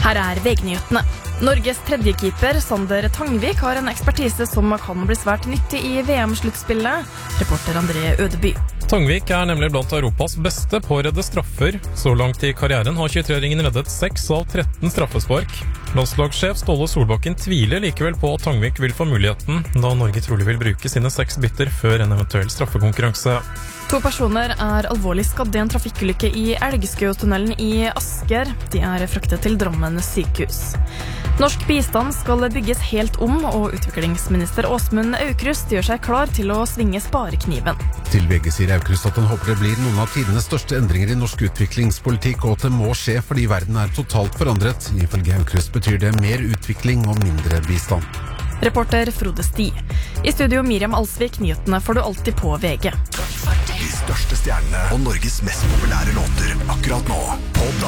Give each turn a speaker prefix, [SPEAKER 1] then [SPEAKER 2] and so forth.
[SPEAKER 1] Her VG-nyhetene. Norges tredje keeper, Sander Tangvik, har en ekspertise som kan bli svært nyttig I VM-sluttspillet. Reporter André Ødeby.
[SPEAKER 2] Tangvik nemlig blant Europas beste på å redde straffer. Så langt I karrieren har 23-åringen reddet 6 av 13 straffespark. Landslagssjef Ståle Solbakken tviler likevel på at Tangvik vil få muligheten, da Norge trolig vil bruke sine 6 bytter før en eventuell straffekonkurranse.
[SPEAKER 1] 2 personer alvorlig skadd I en trafikkulykke I Elgskøtunnelen I Asker. De fraktet til Drammen sykehus. Norsk bistand skal bygges helt om, og utviklingsminister Åsmund Aukrust gjør seg klar til å svinge sparekniven.
[SPEAKER 3] Til VG sier Aukrust at han håper det blir noen av tidenes største endringer I norsk utviklingspolitikk, og at det må skje fordi verden totalt forandret. Ifølge Aukrust betyr det mer utvikling og mindre bistand.
[SPEAKER 1] Reporter Frode Sti. I studio Miriam Alsvik, nyhetene får du alltid på VG.
[SPEAKER 4] De største stjernene og Norges mest populære låter akkurat nå på